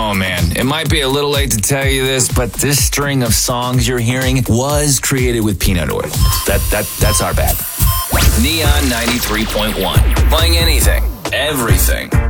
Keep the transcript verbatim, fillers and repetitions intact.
Oh man, it might be a little late to tell you this, but this string of songs you're hearing was created with peanut oil. That that that's our bad. Neon ninety-three point one. Playing anything, everything.